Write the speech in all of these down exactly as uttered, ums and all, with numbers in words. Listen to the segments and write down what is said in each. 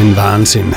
Ein Wahnsinn.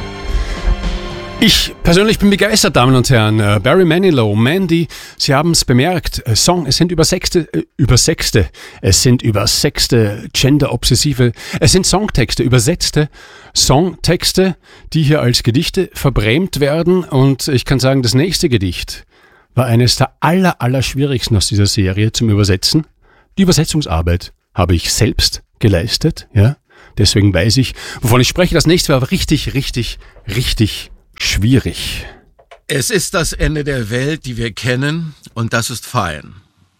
Ich persönlich bin begeistert, Damen und Herren. Barry Manilow, Mandy, Sie haben es bemerkt, Song, es sind übersexte, äh, übersexte, es sind übersexte, gender-obsessive, es sind Songtexte, übersetzte Songtexte, die hier als Gedichte verbrämt werden. Und ich kann sagen, das nächste Gedicht war eines der aller, aller schwierigsten aus dieser Serie zum Übersetzen. Die Übersetzungsarbeit habe ich selbst geleistet, ja. Deswegen weiß ich, wovon ich spreche. Das nächste war aber richtig, richtig, richtig schwierig. Es ist das Ende der Welt, die wir kennen, und das ist fein.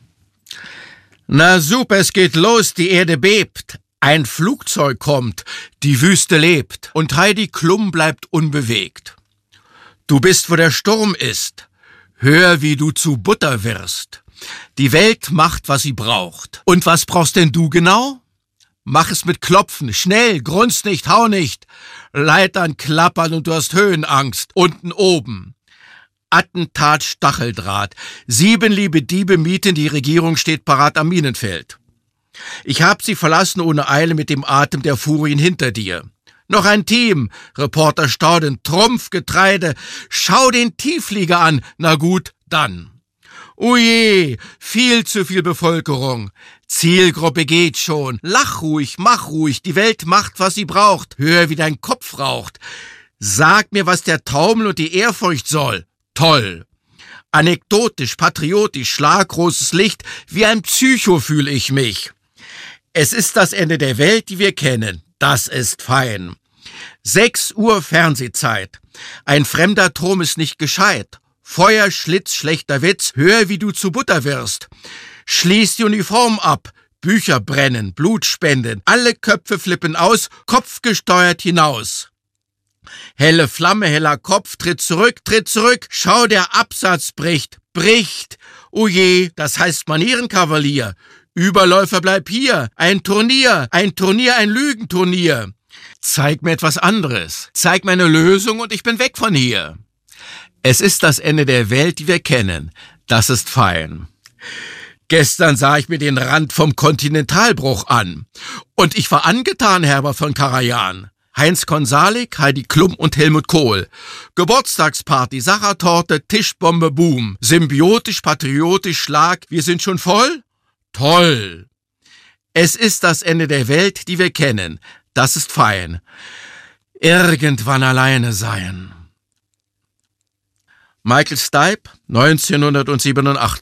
Na super, es geht los, die Erde bebt. Ein Flugzeug kommt, die Wüste lebt, und Heidi Klum bleibt unbewegt. Du bist, wo der Sturm ist. Hör, wie du zu Butter wirst. Die Welt macht, was sie braucht. Und was brauchst denn du genau? Mach es mit Klopfen, schnell, grunz nicht, hau nicht. Leitern klappern und du hast Höhenangst, unten oben. Attentat, Stacheldraht. Sieben liebe Diebe mieten, die Regierung steht parat am Minenfeld. Ich hab sie verlassen ohne Eile mit dem Atem der Furien hinter dir. Noch ein Team, Reporter Stauden, Trumpf, Getreide. Schau den Tiefflieger an, na gut, dann. Oje, viel zu viel Bevölkerung. Zielgruppe geht schon. Lach ruhig, mach ruhig. Die Welt macht, was sie braucht. Hör, wie dein Kopf raucht. Sag mir, was der Taumel und die Ehrfurcht soll. Toll. Anekdotisch, patriotisch, schlaggroßes Licht. Wie ein Psycho fühl ich mich. Es ist das Ende der Welt, die wir kennen. Das ist fein. Sechs Uhr Fernsehzeit. Ein fremder Turm ist nicht gescheit. Feuer, Schlitz, schlechter Witz. Hör, wie du zu Butter wirst. Schließ die Uniform ab, Bücher brennen, Blut spenden, alle Köpfe flippen aus, Kopf gesteuert hinaus. Helle Flamme, heller Kopf, tritt zurück, tritt zurück, schau, der Absatz bricht, bricht. Oh je, das heißt Manierenkavalier. Überläufer, bleib hier, ein Turnier, ein Turnier, ein Lügenturnier. Zeig mir etwas anderes, zeig mir eine Lösung und ich bin weg von hier. Es ist das Ende der Welt, die wir kennen, das ist fein. Gestern sah ich mir den Rand vom Kontinentalbruch an. Und ich war angetan, Herbert von Karajan. Heinz Konsalik, Heidi Klum und Helmut Kohl. Geburtstagsparty, Sachertorte, Tischbombe, Boom. Symbiotisch, patriotisch, Schlag, wir sind schon voll? Toll. Es ist das Ende der Welt, die wir kennen. Das ist fein. Irgendwann alleine sein. Michael Stipe, neunzehnhundertsiebenundachtzig.